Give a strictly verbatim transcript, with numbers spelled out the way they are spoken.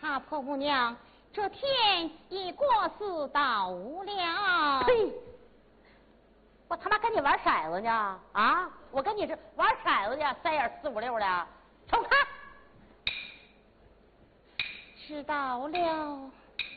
他婆母娘这天已过世到无了。 呸！我他妈跟你玩骰子呢啊！我跟你这玩骰子呢，三眼四五六的，瞅看。 知道了。